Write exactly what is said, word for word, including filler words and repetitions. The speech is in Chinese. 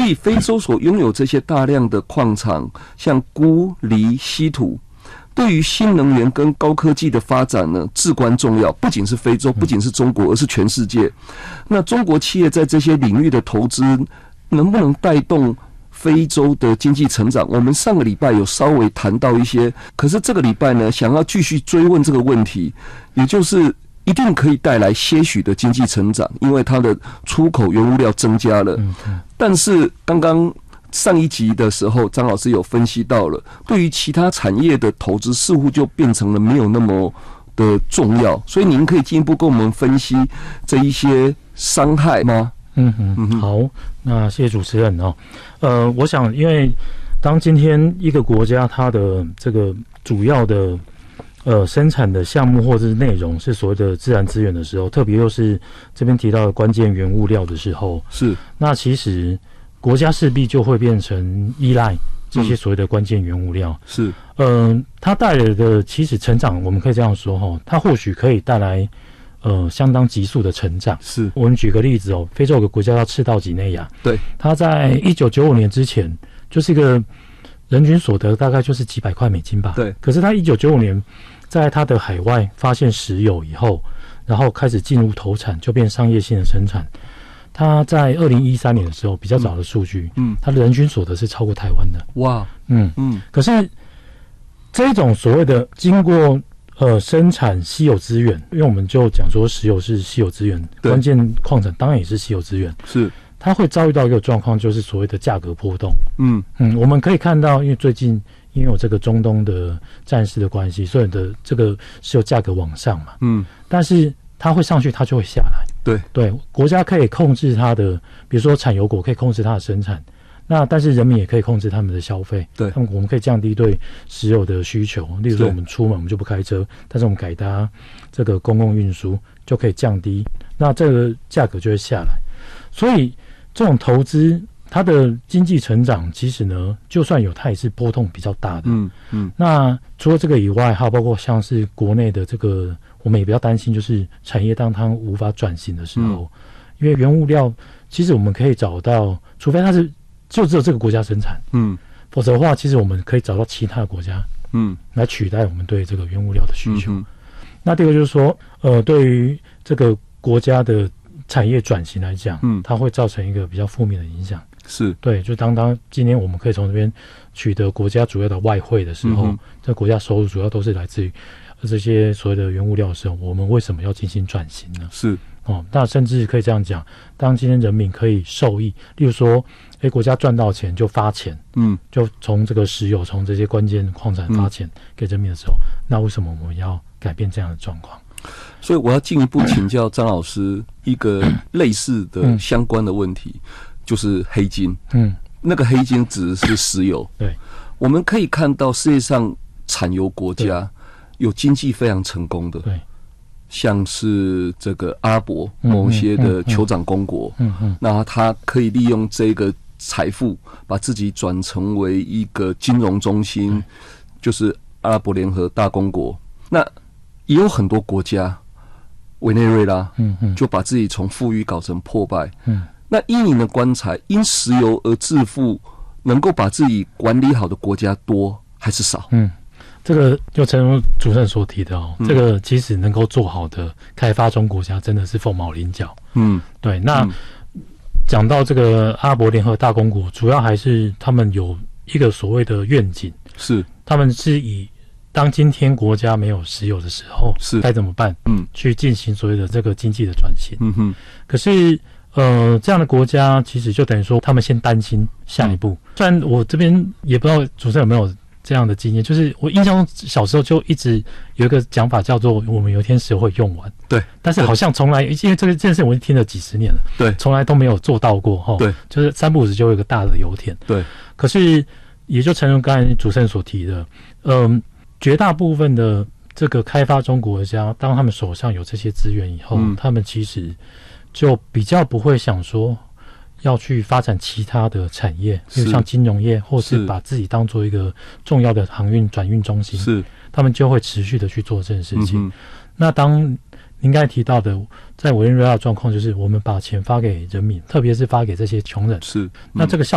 以非洲所拥有这些大量的矿场，像钴、锂、稀土，对于新能源跟高科技的发展呢，至关重要。不仅是非洲，不仅是中国，而是全世界。那中国企业在这些领域的投资，能不能带动非洲的经济成长？我们上个礼拜有稍微谈到一些，可是这个礼拜呢，想要继续追问这个问题，也就是一定可以带来些许的经济成长，因为它的出口原物料增加了。但是刚刚上一集的时候，张老师有分析到了，对于其他产业的投资似乎就变成了没有那么的重要，所以您可以进一步跟我们分析这一些伤害吗？ 嗯嗯，好，那谢谢主持人哦。呃，我想，因为当今天一个国家它的这个主要的呃生产的项目或者是内容是所谓的自然资源的时候，特别又是这边提到的关键原物料的时候， 是那其实国家势必就会变成依赖这些所谓的关键原物料。 是， 嗯、呃，它带来的其实成长，我们可以这样说哈，它或许可以带来。呃，相当急速的成长。 是， 我们举个例子哦，非洲有个国家叫赤道几内亚， 对， 它在一九九五年之前就是一个人均所得大概就是几百块美金吧， 对。 可是它一九九五年在它的海外发现石油以后，然后开始进入投产，就变商业性的生产。它在二零一三年的时候，比较早的数据，嗯，它的人均所得是超过台湾的。 哇， 嗯嗯。可是这种所谓的经过呃，生产稀有资源，因为我们就讲说石油是稀有资源，关键矿产当然也是稀有资源， 是它会遭遇到一个状况，就是所谓的价格波动。 嗯嗯，我们可以看到，因为最近因为有这个中东的战事的关系，所以的这个石油价格往上嘛，嗯，但是它会上去，它就会下来。 对对， 国家可以控制它的，比如说产油国可以控制它的生产。那但是人民也可以控制他们的消费，对，他们我们可以降低对石油的需求。例如说，我们出门我们就不开车，但是我们改搭这个公共运输就可以降低，那这个价格就会下来。所以这种投资，它的经济成长其实呢，就算有，它也是波动比较大的。嗯嗯。那除了这个以外，还有包括像是国内的这个，我们也比较担心，就是产业当它无法转型的时候，嗯、因为原物料其实我们可以找到，除非它是。就只有这个国家生产，嗯，否则的话，其实我们可以找到其他的国家，嗯，来取代我们对这个原物料的需求。嗯、那第二个就是说，呃，对于这个国家的产业转型来讲，嗯，它会造成一个比较负面的影响。是对，就当当今天我们可以从这边取得国家主要的外汇的时候，嗯、这国家收入主要都是来自于这些所谓的原物料的时候，我们为什么要进行转型呢？是。哦，那甚至可以这样讲，当今天人民可以受益，例如说，哎，国家赚到钱就发钱，嗯，就从这个石油、从这些关键矿产发钱给人民的时候，嗯、那为什么我们要改变这样的状况？ 所以我要进一步请教张老师一个类似的相关的问题，嗯、就是黑金。嗯，那个黑金指的是石油。对，我们可以看到世界上产油国家有经济非常成功的。对。像是这个阿拉伯某些的酋长公国，嗯嗯，那他可以利用这个财富，把自己转成为一个金融中心，嗯、就是阿拉伯联合大公国。那也有很多国家，委内瑞拉，嗯嗯，就把自己从富裕搞成破败。嗯，那依您的观察，因石油而致富，能够把自己管理好的国家多还是少？嗯。 这个就正如主任所提的哦，嗯、这个其实能够做好的开发中国家真的是凤毛麟角。嗯，对。那讲、嗯、到这个阿拉伯联合大公国，主要还是他们有一个所谓的愿景，是他们是以当今天国家没有石油的时候，是该怎么办？嗯，去进行所谓的这个经济的转型。嗯哼。可是呃，这样的国家其实就等于说，他们先担心下一步。嗯、虽然我这边也不知道主持人有没有。这样的经验，就是我印象中小时候就一直有一个讲法叫做我们有一天石油会用完，对，但是好像从来因为这个这件事我已经听了几十年了，对，从来都没有做到过哈，对，就是三不五时就有一个大的油田，对，可是也就诚如刚才主持人所提的，嗯，绝大部分的这个开发中国家，当他们手上有这些资源以后，嗯、他们其实就比较不会想说。要去发展其他的产业，比如像金融业，或是把自己当做一个重要的航运转运中心，是他们就会持续的去做这件事情。嗯、那当您刚才提到的，在委内瑞拉的状况，就是我们把钱发给人民，特别是发给这些穷人，是、嗯、那这个效